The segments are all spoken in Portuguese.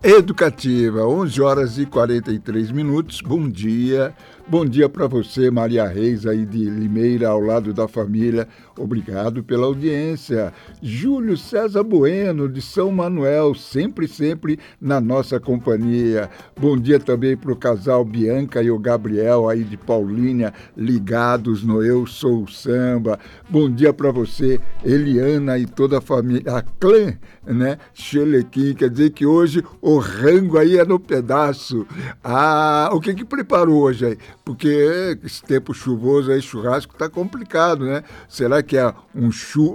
Educativa, 11 horas e 43 minutos. Bom dia. Bom dia para você, Maria Reis, aí de Limeira, ao lado da família. Obrigado pela audiência. Júlio César Bueno, de São Manuel, sempre na nossa companhia. Bom dia também para o casal Bianca e o Gabriel, aí de Paulínia, ligados no Eu Sou o Samba. Bom dia para você, Eliana e toda a família. A clã, né? Xelequim, quer dizer que hoje o rango aí é no pedaço. O que preparou hoje aí? Porque esse tempo chuvoso aí, churrasco, tá complicado, né? Será que é um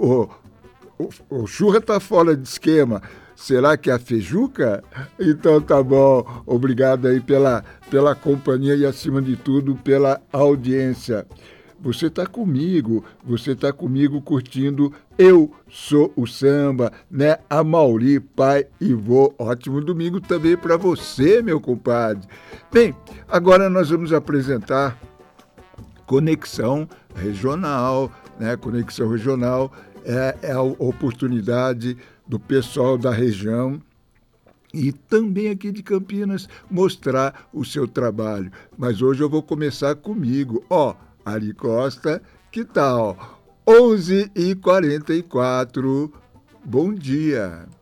o churra tá fora de esquema? Será que é a feijuca? Então tá bom. Obrigado aí pela companhia e, acima de tudo, pela audiência. Você está comigo curtindo Eu Sou o Samba, né? A Mauri, pai e vô. Ótimo domingo também para você, meu compadre. Bem, agora nós vamos apresentar Conexão Regional, né? Conexão Regional é a oportunidade do pessoal da região e também aqui de Campinas mostrar o seu trabalho. Mas hoje eu vou começar comigo, Ari Costa, que tal? 11h44, bom dia.